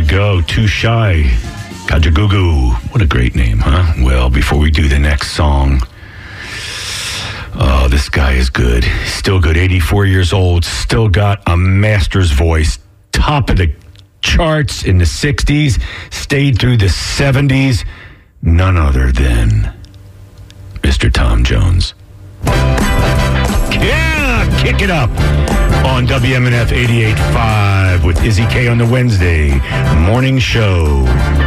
go. Too Shy. Kajagoogoo. What a great name, huh? Well, before we do the next song, oh, this guy is good. Still good. 84 years old. Still got a master's voice. Top of the charts in the 60s. Stayed through the 70s. None other than Mr. Tom Jones. Yeah, kick it up on WMNF 88.5 with Izzy K on the Wednesday morning show.